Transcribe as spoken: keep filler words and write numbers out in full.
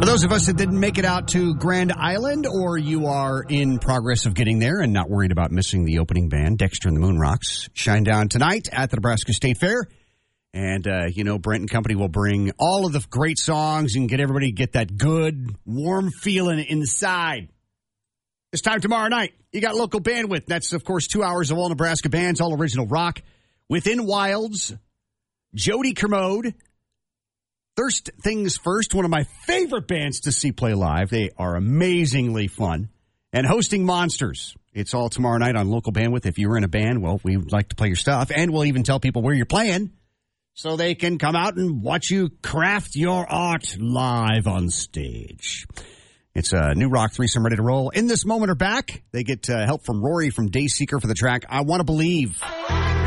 For those of us that didn't make it out to Grand Island, or you are in progress of getting there and not worried about missing the opening band, Dexter and the Moonrocks, shine down tonight at the Nebraska State Fair. And, uh, you know, Brent and company will bring all of the great songs and get everybody get that good, warm feeling inside. This time tomorrow night, you got local bandwidth. That's, of course, two hours of all Nebraska bands, all original rock. Within Wilds, Jody Kermode, Thirst Things First, one of my favorite bands to see play live. They are amazingly fun. And Hosting Monsters. It's all tomorrow night on local bandwidth. If you're in a band, well, we would like to play your stuff. And we'll even tell people where you're playing so they can come out and watch you craft your art live on stage. It's a new rock threesome ready to roll. In This Moment or Back, they get uh, help from Rory from Dayseeker for the track I Want to Believe.